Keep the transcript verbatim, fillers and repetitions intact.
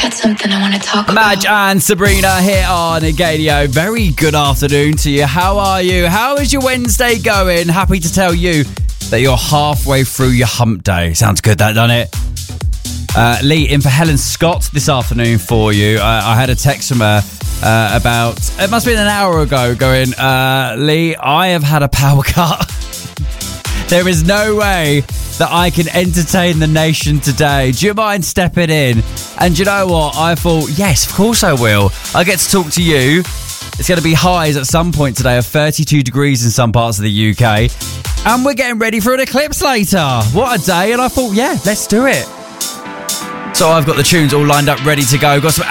got something I want to talk about. Madge and Sabrina here on Gadio. Very good afternoon to you. How are you? How is your Wednesday going? Happy to tell you that you're halfway through your hump day. Sounds good, that, doesn't it? Uh, Lee, in for Helen Scott this afternoon for you. Uh, I had a text from her uh, about, it must have been an hour ago, going, uh, Lee, I have had a power cut. There is no way that I can entertain the nation today. Do you mind stepping in? And do you know what? I thought, yes, of course I will. I get to talk to you. It's going to be highs at some point today of thirty-two degrees in some parts of the U K. And we're getting ready for an eclipse later. What a day. And I thought, yeah, let's do it. So I've got the tunes all lined up, ready to go. Got some